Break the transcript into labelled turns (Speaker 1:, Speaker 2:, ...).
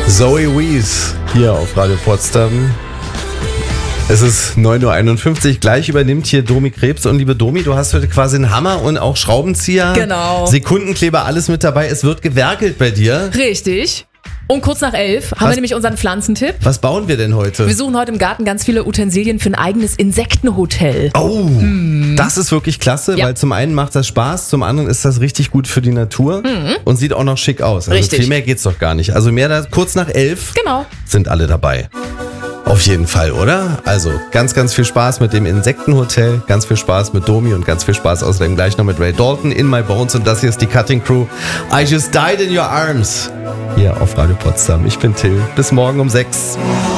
Speaker 1: Zoe Wees hier auf Radio Potsdam. Es ist 9.51 Uhr, gleich übernimmt hier Domi Krebs. Und liebe Domi, du hast heute quasi einen Hammer und auch Schraubenzieher.
Speaker 2: Genau.
Speaker 1: Sekundenkleber, alles mit dabei. Es wird gewerkelt bei dir.
Speaker 2: Richtig. Und kurz nach 11 haben wir nämlich unseren Pflanzentipp.
Speaker 1: Was bauen wir denn heute?
Speaker 2: Wir suchen heute im Garten ganz viele Utensilien für ein eigenes Insektenhotel.
Speaker 1: Oh, das ist wirklich klasse,
Speaker 2: Ja.
Speaker 1: weil zum einen macht das Spaß, zum anderen ist das richtig gut für die Natur und sieht auch noch schick aus. Also
Speaker 2: Richtig.
Speaker 1: viel mehr geht's doch gar nicht. Also mehr da, kurz nach 11
Speaker 2: Genau.
Speaker 1: sind alle dabei. Auf jeden Fall, oder? Also ganz, ganz viel Spaß mit dem Insektenhotel, ganz viel Spaß mit Domi und ganz viel Spaß außerdem gleich noch mit Ray Dalton, In My Bones, und das hier ist die Cutting Crew. I Just Died in Your Arms. Hier auf Radio Potsdam. Ich bin Till. Bis morgen um 6.